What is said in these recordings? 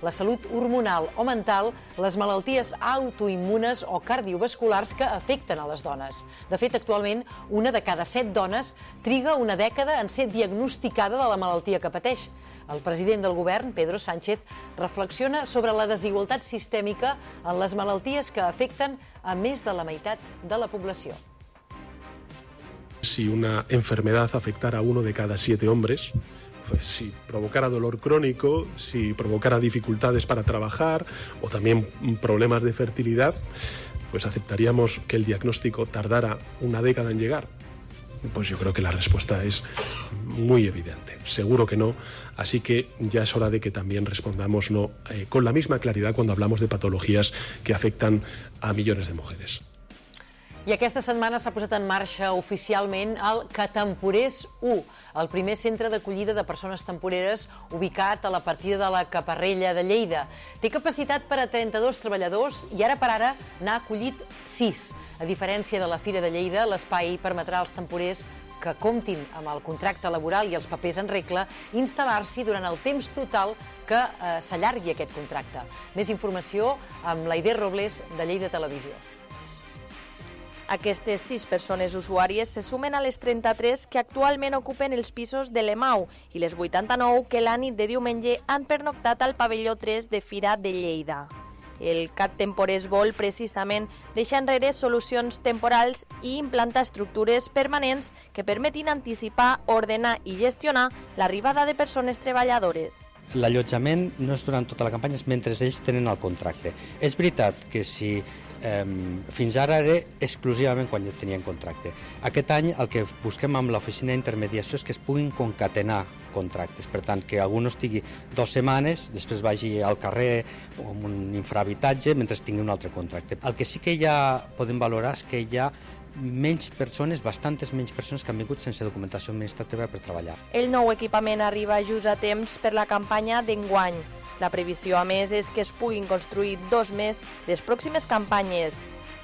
la salut hormonal o mental, les malalties autoimmunes o cardiovasculars que afecten a les dones. De fet, actualment, una de cada 7 dones triga una dècada en ser diagnosticada de la malaltia que pateix. El president del govern, Pedro Sánchez, reflexiona sobre la desigualtat sistèmica en les malalties que afecten a més de la meitat de la població. Si una enfermedad afectara a 1 de cada 7 hombres, pues si provocara dolor crónico, si provocara dificultades para trabajar o también problemas de fertilidad, pues aceptaríamos que el diagnóstico tardara una década en llegar. Pues yo creo que la respuesta es muy evidente. Seguro que no. Así que ya es hora de que también respondamos no con la misma claridad cuando hablamos de patologías que afectan a millones de mujeres. I aquesta setmana s'ha posat en marxa oficialment el Catemporers 1, el primer centre d'acollida de persones temporeres ubicat a la partida de la Caparrella de Lleida. Té capacitat per a 32 treballadors i ara per ara n'ha acollit 6. A diferència de la Fira de Lleida, l'espai permetrà als temporers que comptin amb el contracte laboral i els papers en regla instal·lar-s'hi durant el temps total que s'allargui aquest contracte. Més informació amb l'Aidé Robles de Lleida Televisió. Aquestes 6 persones usuàries se sumen a les 33 que actualment ocupen els pisos de l'EMAU i les 89 que la nit de diumenge han pernoctat al pavelló 3 de Fira de Lleida. El Catemporers vol precisament deixar enrere solucions temporals i implantar estructures permanents que permetin anticipar, ordenar i gestionar l'arribada de persones treballadores. L'allotjament no és durant tota la campanya, és mentre ells tenen el contracte. És veritat que si fins ara era exclusivament quan tenien contracte. Aquest any el que busquem amb l'oficina d'intermediació és que es puguin concatenar contractes. Per tant, que algú no estigui 2 setmanes, després vagi al carrer o en un infrahabitatge mentre tingui un altre contracte. El que sí que ja podem valorar és que hi ha menys persones, bastantes menys persones que han vingut sense documentació administrativa per treballar. El nou equipament arriba just a temps per la campanya d'enguany. La previsió, a més, és que es puguin construir 2 més les pròximes campanyes.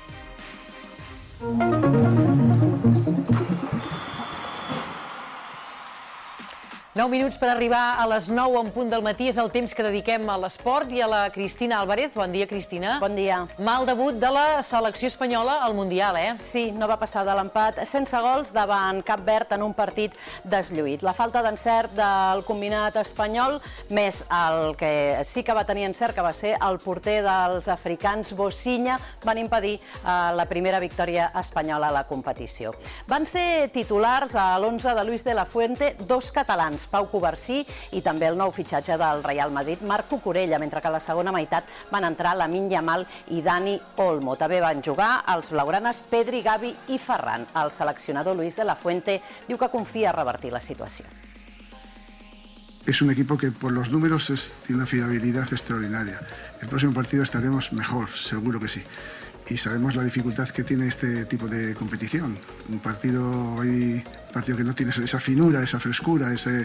9 minuts per arribar a les 9 en punt del matí és el temps que dediquem a l'esport i a la Cristina Álvarez. Bon dia, Cristina. Bon dia. Mal debut de la selecció espanyola al Mundial, Sí, no va passar de l'empat sense gols davant Cap Verd en un partit deslluït. La falta d'encert del combinat espanyol, més el que sí que va tenir encert, que va ser el porter dels africans, Bociña, van impedir la primera victòria espanyola a la competició. Van ser titulars a l'11 de Luis de la Fuente 2 catalans, Pau Covarsí i també el nou fitxatge del Real Madrid, Marc Cucurella, mentre que a la segona meitat van entrar Lamine Yamal i Dani Olmo. També van jugar els blaugranes Pedri, Gavi i Ferran. El seleccionador Luis de la Fuente diu que confia a revertir la situació. Es un equipo que por los números tiene una fiabilidad extraordinaria. El próximo partido estaremos mejor, seguro que sí. Y sabemos la dificultad que tiene este tipo de competición. Un partido que no tiene esa finura, esa frescura, ese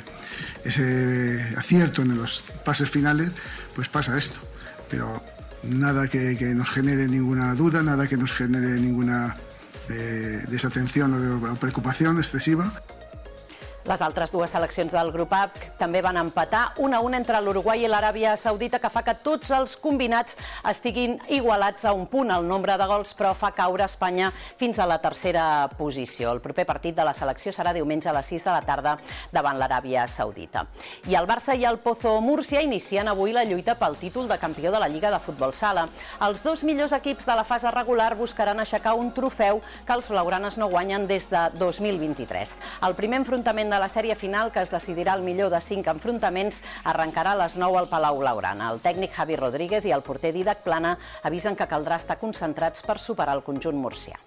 acierto en los pases finales, pues pasa esto. Pero nada que nos genere ninguna duda, nada que nos genere ninguna desatención o preocupación excesiva. Les altres 2 seleccions del grup A també van empatar 1-1 entre l'Uruguai i l'Aràbia Saudita, que fa que tots els combinats estiguin igualats a un punt el nombre de gols, però fa caure Espanya fins a la tercera posició. El proper partit de la selecció serà diumenge a les 6 de la tarda davant l'Aràbia Saudita. I el Barça i el Pozo Múrcia inicien avui la lluita pel títol de campió de la Lliga de Futbol Sala. Els 2 millors equips de la fase regular buscaran aixecar un trofeu que els blaugranes no guanyen des de 2023. El primer enfrontament de la sèrie final, que es decidirà el millor de 5 enfrontaments, arrencarà a les 9 al Palau Blaugrana. El tècnic Javi Rodríguez i el porter Dídac Plana avisen que caldrà estar concentrats per superar el conjunt murcià.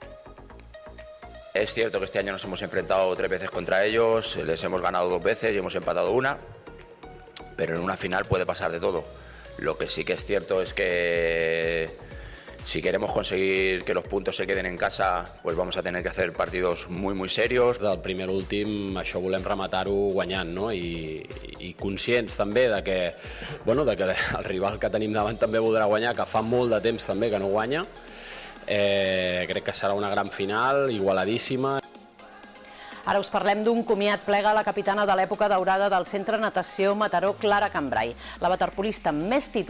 Es cierto que este año nos hemos enfrentado 3 veces contra ellos, les hemos ganado 2 veces y hemos empatado 1, pero en una final puede pasar de todo. Lo que sí que es cierto es que si queremos conseguir que los puntos se queden en casa, pues vamos a tener que hacer partidos muy serios. Del primer a l'últim, això volem rematar-ho guanyant, no? I conscients també de que el rival que tenim davant també voldrà guanyar, que fa molt de temps també que no guanya. Crec que serà una gran final, igualadíssima. Ara us parlem d'un comiat. Plega la capitana de l'època daurada del Centre Natació Mataró, Clara Cambrai. La waterpolista més titular